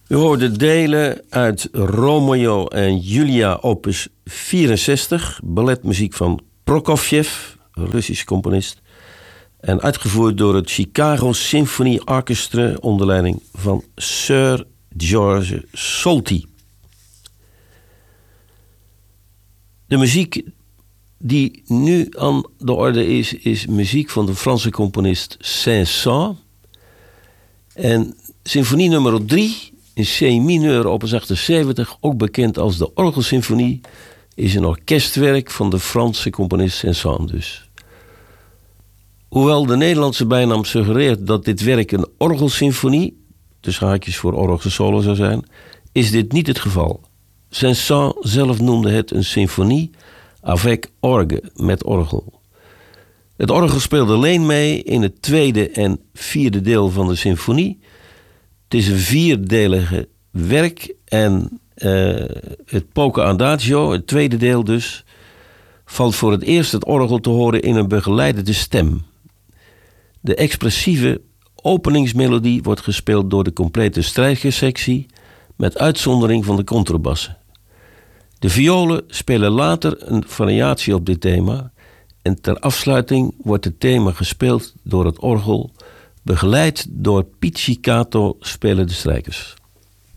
U hoorde delen uit Romeo en Julia opus 64, balletmuziek van Prokofjev, een Russisch componist, en uitgevoerd door het Chicago Symphony Orchestra onder leiding van Sir George Solti. De muziek die nu aan de orde is muziek van de Franse componist Saint-Saëns. En symfonie nummer 3 in C-mineur opus 78, ook bekend als de Orgelsymfonie, is een orkestwerk van de Franse componist Saint-Saëns dus. Hoewel de Nederlandse bijnaam suggereert dat dit werk een orgelsymfonie, tussen haakjes voor orgelsolo zou zijn, is dit niet het geval. Saint-Saëns zelf noemde het een symfonie avec orgue, met orgel. Het orgel speelde alleen mee in het tweede en vierde deel van de symfonie. Het is een vierdelige werk en het Poco Adagio, het tweede deel dus, valt voor het eerst het orgel te horen in een begeleidende stem. De expressieve openingsmelodie wordt gespeeld door de complete strijkersectie, met uitzondering van de contrabassen. De violen spelen later een variatie op dit thema en ter afsluiting wordt het thema gespeeld door het orgel, begeleid door pizzicato spelende strijkers.